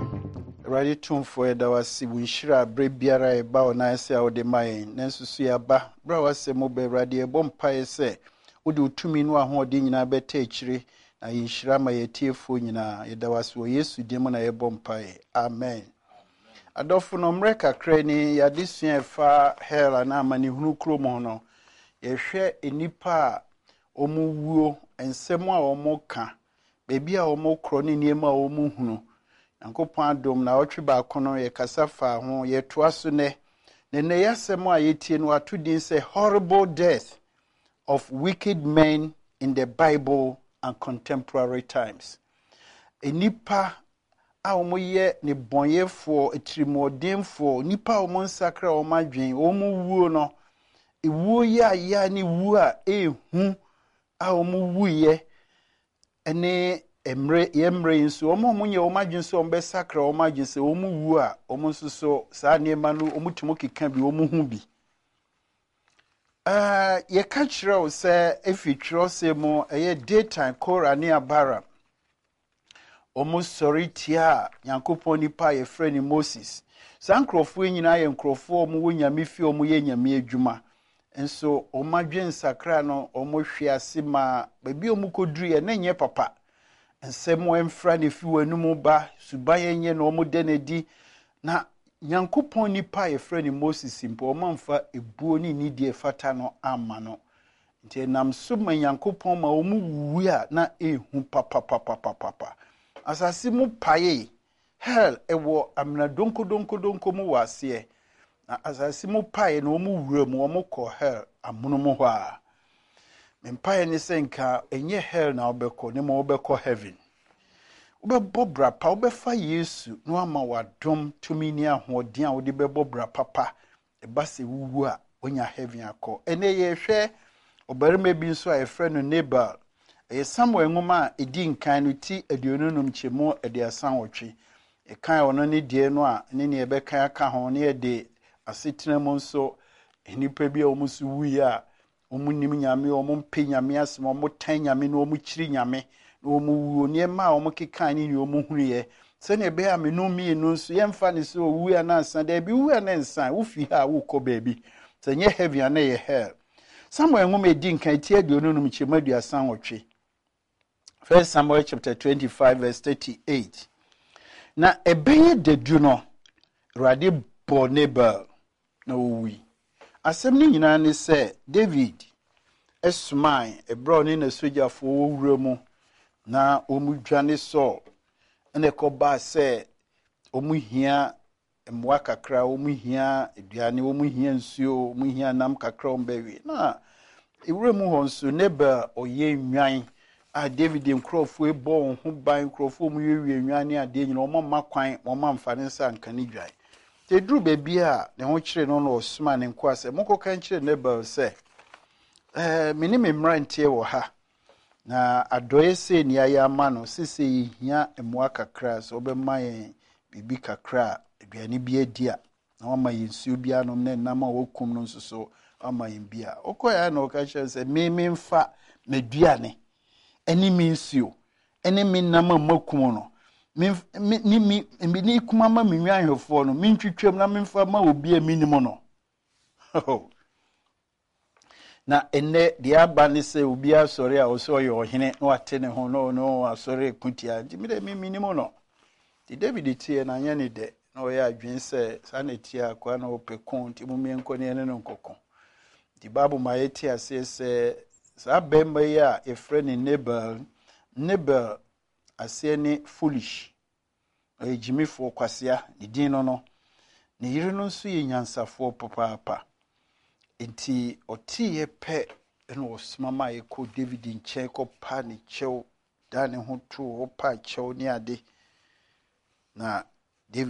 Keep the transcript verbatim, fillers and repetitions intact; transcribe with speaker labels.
Speaker 1: Ready to for the was Winshira, brave Biara, bow nice out the mine, Nancy Abba, Browas, Mobe, Radia, Bompire say, would do two mean one holding in a bettery, and in Shrama a tear for you now, it was for yes to demon a bompire. Amen. Adolphinum Reka Cranny, ya this year far hell and amani who cromono, ye share a nipa, omu wuo, and semwa or moka, baby a omo crony near ma omu. Yankopon adom na otwe ba kono ye kasafa ho ye toaso ne ne ne yasemo a yetie no atudin say horrible death of wicked men in the Bible and contemporary times. Enipa a omoye ne bonyefo etimodemfo nipa omo nsakra omadwen omo wuo no ewuo ya ya ni wu a ehu a omo wuye ene emre yemre nso omo munye omadwen so ombe sakra omadwen se omu wu a omo nso saa niema no omutimo keka bi omu hu bi ah ye ka kire o se efitro se mo eye daytime Kora ne Abara omo sorry tia Yankopon nipa ye friend Moses saa nkrofo nyina ye nkrofo omo wonyame fi omo ye nyame adwuma enso omadwen sakra no omo hwe ase ma baby omo koduru ye na nye papa ensemo emfra ne fi wanumu ba subaye nye na omo denedi na Nyankopon nipa ye friend Moses mpo omamfa ebuo ni nidie fata no ama no nti nam so ma Nyankopon ma omu wuwi a na ehu papa papa papa asasi mu paye hell ewo amna donko donko donko mu wase na asasi mu paye na omu wura mu omu ko hell amuno mu ho a Empire ni senka enye hell na obeko ne mo obeko heaven. Ube bobra pa obefa Yesu no ama wadom tumi ni ahoden a wode bebobra papa e base wuwu a onya heaven akọ. Ene ye hwe obarima bi nso a efre no Nabal. E Samuel ngoma edi nkan no ti aduonunum chemo ede asan wotwe. E kan ono ne die no a ne ne ebe kan aka ho ne de asetena mo nso enipa bi a omusu wuyi a omu nim nyame omu mpe nyame asem omu tan nyame no omu chiri nyame no omu wuo niema omu kekan ni omu huriye se ne be amenu mi no nso yemfa ne so wu ya na nsan da bi wu ya na nsan wo fi ha wo ko baby se nye heavy na ye hell Samuel ngum edi nkan ti aduonu num chemadu asan wotwe First Samuel chapter twenty-five verse thirty-eight na ebeye dedu no Rade bo Nabal na owi asem ni nyina ne se David esman ebro ni na sojafo wowura mu na omudwane so ene ko ba se omuhia emwa kakra omuhia eduane omuhia nsuo omuhia nam kakra ombewi na ewura mu ho nso Nabal oye nwan a David nkrofo ebo ho ban nkrofo mu yewie nwan a de nyina omo makwan omo mfane nsa nkani dwan te dru bebi a ne ho kire no no osuma ne nko ase moko kan kire Nabal se eh mini me mrantie wo ha na adoye se ni aya ma no sese hia emwa kakra so obemaye bibi kakra aduane bi adia na wama yensuo bi anom na nam a wokum no nso so ama yembia okoya na okache se me me mfa meduane eni mi nsuo eni mi nam amakum no mi ni mi ni kuma ma mi nwanhefo no mi ntwitwem na mi mfa ma obi a minimo no na enne dia ba ne se obi a sori a oso yo hene no atene ho no no asori kutia ndi mi de mi minimo no di David tie na nya ne de na o ya adwen se saneti akwa na opekon ti mu menko ne ne nkokon di babu ma yeti ase se sa bemba ya e friend Nabal Nabal ase ne foolish e jimifo kwasea di din no no ne yiri no nso ye nyansafo papa enti otiye pe eno osmama ye ko David nche ko pa ne chew da ne ho to o pa chew ni ade na